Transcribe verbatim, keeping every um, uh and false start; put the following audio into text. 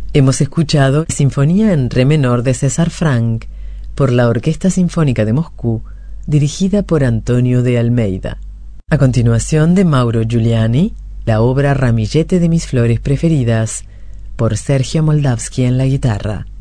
Hemos escuchado Sinfonía en Re menor de César Franck por la Orquesta Sinfónica de Moscú, dirigida por Antonio de Almeida. A continuación, de Mauro Giuliani, la obra Ramillete de mis flores preferidas por Sergio Moldavsky en la guitarra.